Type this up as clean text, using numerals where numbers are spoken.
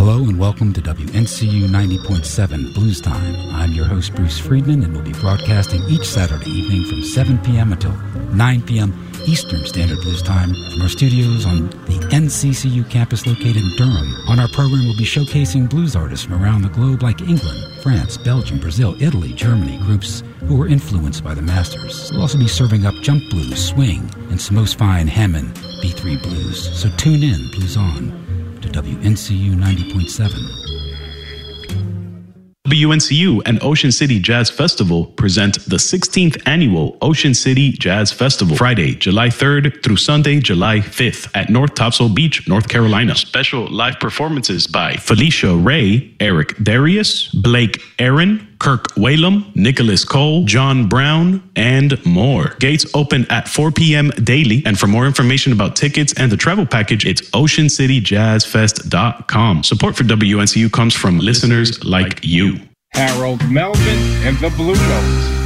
Hello and welcome to WNCU 90.7 Blues Time. I'm your host, Bruce Friedman, and we'll be broadcasting each Saturday evening from 7 p.m. until 9 p.m. Eastern Standard Blues Time from our studios on the NCCU campus located in Durham. On our program, we'll be showcasing blues artists from around the globe like England, France, Belgium, Brazil, Italy, Germany, groups who were influenced by the masters. We'll also be serving up jump blues, swing, and some most fine Hammond B3 blues. So tune in, Blues On, to WNCU 90.7. WNCU and Ocean City Jazz Festival present the 16th Annual Ocean City Jazz Festival, Friday, July 3rd through Sunday, July 5th at North Topsail Beach, North Carolina. Special live performances by Felicia Ray, Eric Darius, Blake Aaron, Kirk Whalum, Nicholas Cole, John Brown, and more. Gates open at 4 p.m. daily. And for more information about tickets and the travel package, it's oceancityjazzfest.com. Support for WNCU comes from listeners like you. Harold Melvin and the Blue Notes.